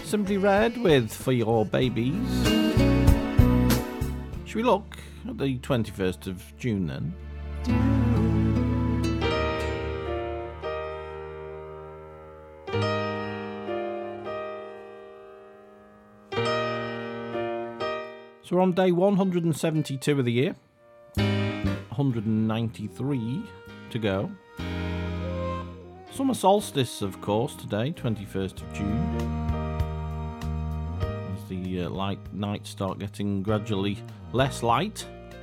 Simply Red with For Your Babies. Should we look at the 21st of June then? So we're on day 172 of the year. 193 to go. Summer solstice, of course, today, 21st of June. As the light nights start getting gradually less light.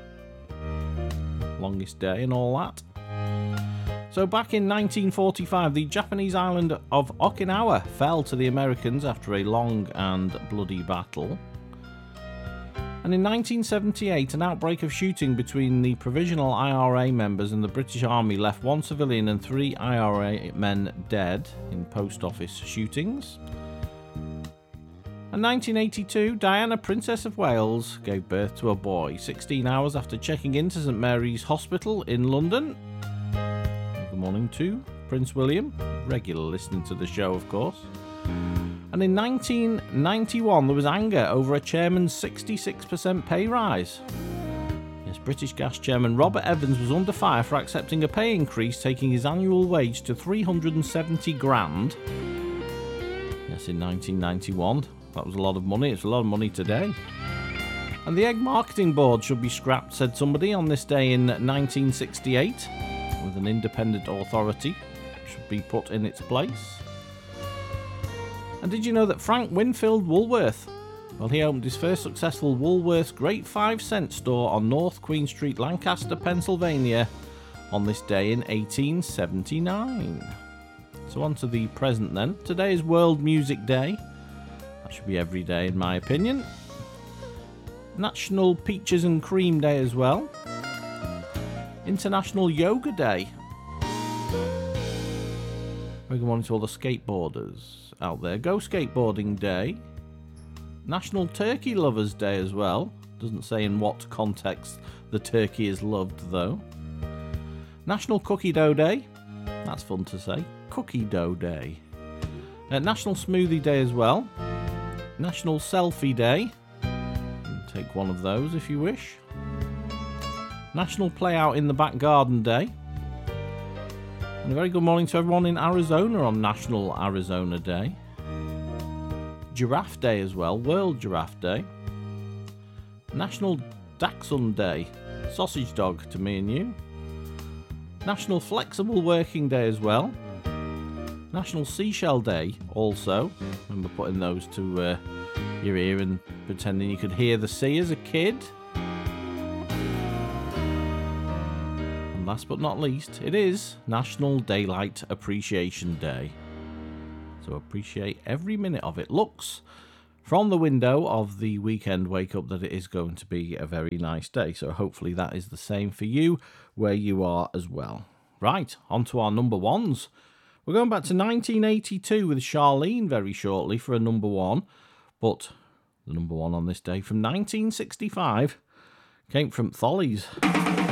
Longest day and all that. So back in 1945, the Japanese island of Okinawa fell to the Americans after a long and bloody battle. And in 1978, an outbreak of shooting between the provisional IRA members and the British Army left one civilian and 3 IRA men dead in post office shootings. In 1982, Diana, Princess of Wales, gave birth to a boy 16 hours after checking into St Mary's Hospital in London. Good morning to Prince William, regular listening to the show, of course. And in 1991, there was anger over a chairman's 66% pay rise. Yes, British Gas chairman Robert Evans was under fire for accepting a pay increase, taking his annual wage to 370 grand. Yes, in 1991. That was a lot of money. It's a lot of money today. And the Egg Marketing Board should be scrapped, said somebody on this day in 1968, with an independent authority should be put in its place. And did you know that Frank Winfield Woolworth, well, he opened his first successful Woolworths Great 5 Cent store on North Queen Street, Lancaster, Pennsylvania, on this day in 1879. So on to the present then. Today is World Music Day. That should be every day in my opinion. National Peaches and Cream Day as well. International Yoga Day. Very good morning to all the skateboarders out there. Go Skateboarding Day. National Turkey Lovers Day as well. Doesn't say in what context the turkey is loved though. National Cookie Dough Day. That's fun to say. Cookie Dough Day. National Smoothie Day as well. National Selfie Day. You can take one of those if you wish. National Play Out in the Back Garden Day. And a very good morning to everyone in Arizona on National Arizona Day. Giraffe Day as well, World Giraffe Day. National Dachshund Day, sausage dog to me and you. National Flexible Working Day as well. National Seashell Day also. Remember putting those to your ear and pretending you could hear the sea as a kid. Last but not least, it is National Daylight Appreciation Day. So appreciate every minute of it. Looks from the window of the weekend wake up that it is going to be a very nice day. So hopefully that is the same for you where you are as well. Right, on to our number ones. We're going back to 1982 with Charlene very shortly for a number one. But the number one on this day from 1965 came from Thollies.